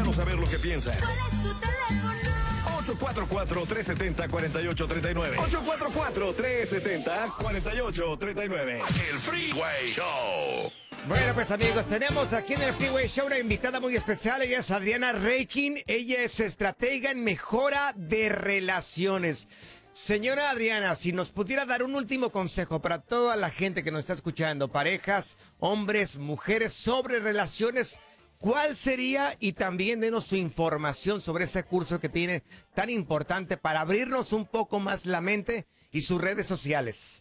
Déjanos saber lo que piensas. ¿Cuál es tu teléfono? 844-370-4839. 844-370-4839. El Freeway Show. Bueno, pues amigos, tenemos aquí en el Freeway Show una invitada muy especial. Ella es Adriana Reikin. Ella es estratega en mejora de relaciones. Señora Adriana, si nos pudiera dar un último consejo para toda la gente que nos está escuchando, parejas, hombres, mujeres, sobre relaciones, ¿cuál sería? Y también denos su información sobre ese curso que tiene tan importante para abrirnos un poco más la mente y sus redes sociales.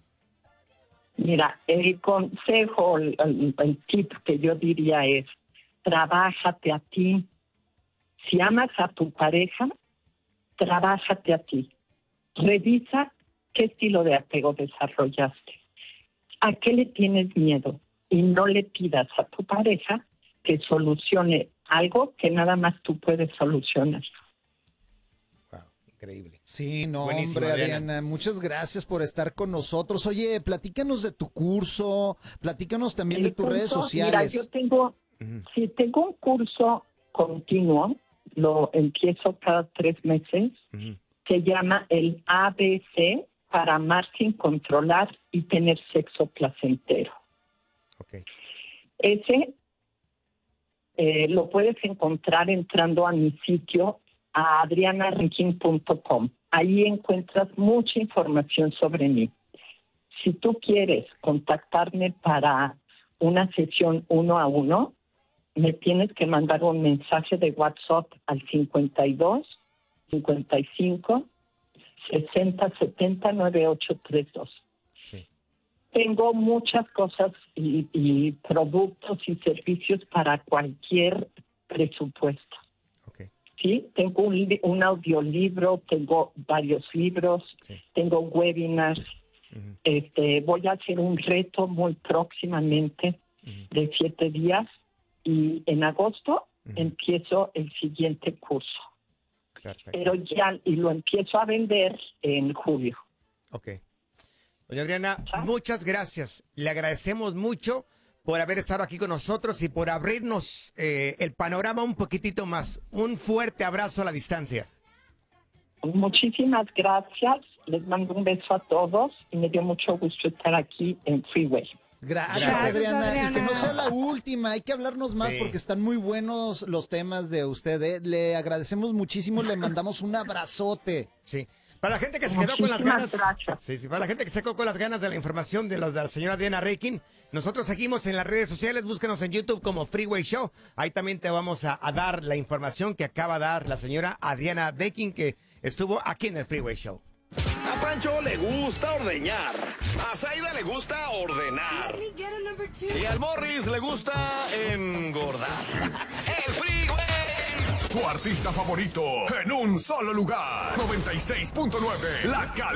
Mira, el consejo, el tip que yo diría es, trabájate a ti. Si amas a tu pareja, trabájate a ti. Revisa qué estilo de apego desarrollaste. ¿A qué le tienes miedo? Y no le pidas a tu pareja que solucione algo que nada más tú puedes solucionar. Increíble. Sí, no, Buenísimo, hombre, Adriana. Adriana, muchas gracias por estar con nosotros. Oye, platícanos de tu curso, platícanos también de tus redes sociales. Mira, yo tengo un curso continuo, lo empiezo cada 3 meses, se llama el ABC para amar sin controlar y tener sexo placentero. Okay. Ese lo puedes encontrar entrando a mi sitio a adrianareikin.com. Ahí encuentras mucha información sobre mí. Si tú quieres contactarme para una sesión 1 a 1, me tienes que mandar un mensaje de WhatsApp al 52 55 60 70 9832. Sí. Tengo muchas cosas y productos y servicios para cualquier presupuesto. Okay. Sí, tengo un audiolibro, tengo varios libros, Sí. tengo webinars. Voy a hacer un reto muy próximamente de 7 días y en agosto empiezo el siguiente curso. Perfecto. Pero y lo empiezo a vender en julio. Ok. Doña Adriana, muchas gracias. Le agradecemos mucho por haber estado aquí con nosotros y por abrirnos el panorama un poquitito más. Un fuerte abrazo a la distancia. Muchísimas gracias. Les mando un beso a todos y me dio mucho gusto estar aquí en Freeway. Gracias, Adriana. Y que no sea la última, hay que hablarnos más Sí. porque están muy buenos los temas de usted. Le agradecemos muchísimo, le mandamos un abrazote. Sí. Para la gente que se quedó con las Muchísimas ganas. gracias. Sí, para la gente que se quedó con las ganas de la información de la señora Adriana Reikin, nosotros seguimos en las redes sociales, búscanos en YouTube como Freeway Show. Ahí también te vamos a dar la información que acaba de dar la señora Adriana Reikin, que estuvo aquí en el Freeway Show. A Pancho le gusta ordeñar. A Zaida le gusta ordenar. Let me get a number 2. Y al Morris le gusta engordar. El Freeway. Tu artista favorito en un solo lugar. 96.9. La calidad.